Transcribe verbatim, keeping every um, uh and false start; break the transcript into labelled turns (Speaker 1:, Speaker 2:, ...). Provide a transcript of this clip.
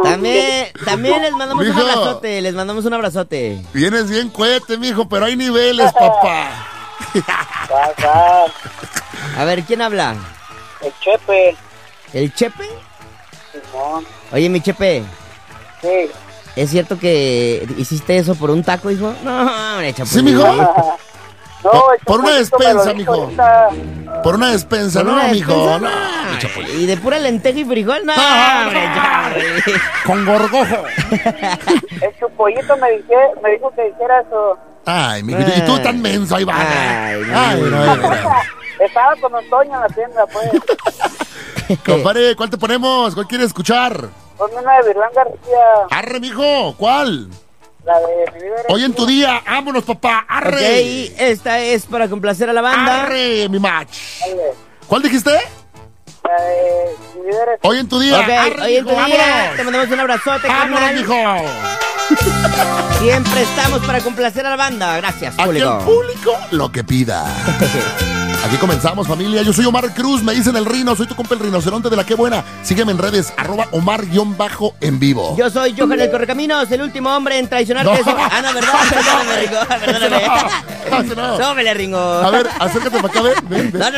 Speaker 1: También, también les mandamos
Speaker 2: Mijo.
Speaker 1: un abrazote, les mandamos un abrazote.
Speaker 2: Vienes bien cohete, mijo, pero hay niveles, papá.
Speaker 1: A ver, ¿quién habla?
Speaker 3: El Chepe.
Speaker 1: ¿El Chepe?
Speaker 3: Simón.
Speaker 1: Oye, mi Chepe,
Speaker 3: Sí.
Speaker 1: ¿es cierto que hiciste eso por un taco, hijo? No, hombre, Chapulín.
Speaker 2: ¿Sí, mijo?
Speaker 3: No,
Speaker 2: Por-
Speaker 3: el
Speaker 2: por una
Speaker 3: Chapolito me lo
Speaker 2: despensa,
Speaker 3: dijo
Speaker 2: mijo.
Speaker 3: ahorita.
Speaker 2: Por una despensa,
Speaker 1: ¿Por
Speaker 2: no,
Speaker 1: una
Speaker 2: mijo.
Speaker 1: despensa?
Speaker 2: No,
Speaker 1: No.
Speaker 2: mi Chapulín.
Speaker 1: ¿Y de pura lenteja y frijol? No,
Speaker 2: No,
Speaker 1: hombre,
Speaker 2: no.
Speaker 1: Chapulín.
Speaker 2: Con gorgojo.
Speaker 3: El Chupollito me, dije, me dijo que hiciera eso.
Speaker 2: Ay, mijo, y tú tan menso, ahí va.
Speaker 1: Ay,
Speaker 2: Ay,
Speaker 1: mi-
Speaker 2: no, de veras.
Speaker 3: Estaba con Don Toño en la tienda, pues.
Speaker 2: Compadre, ¿cuál te ponemos? ¿Cuál quieres escuchar?
Speaker 3: Ponme una de Virlán García.
Speaker 2: Arre, mijo, ¿cuál?
Speaker 3: La de Mi vida eres
Speaker 2: Hoy en
Speaker 3: tú.
Speaker 2: tu día, vámonos, papá. Arre.
Speaker 1: Ok, esta es para complacer a la banda.
Speaker 2: Arre, mi match.
Speaker 3: Dale.
Speaker 2: ¿Cuál dijiste?
Speaker 3: La de Mi vida eres tú.
Speaker 2: Hoy en tu día.
Speaker 1: Ok,
Speaker 2: Arre,
Speaker 1: hoy en tu
Speaker 2: mijo,
Speaker 1: día
Speaker 2: vámonos.
Speaker 1: te mandamos un abrazote,
Speaker 2: Vámonos,
Speaker 1: carnal.
Speaker 2: mijo.
Speaker 1: Siempre estamos para complacer a la banda. Gracias,
Speaker 2: Aquí
Speaker 1: público.
Speaker 2: el público lo que pida. Aquí comenzamos, familia. Yo soy Omar Cruz, me dicen el Rino, soy tu compa el rinoceronte de la que buena. Sígueme en redes, arroba Omar-en vivo.
Speaker 1: Yo soy Johan el Correcaminos, el último hombre en traicionar.
Speaker 2: No.
Speaker 1: que es- Ah, no, ¿verdad? Perdóname, Ringo. Perdóname.
Speaker 2: No, ese no.
Speaker 1: Súbele, Ringo.
Speaker 2: A ver, acércate para acá, ven, ven, ven.
Speaker 1: No, no,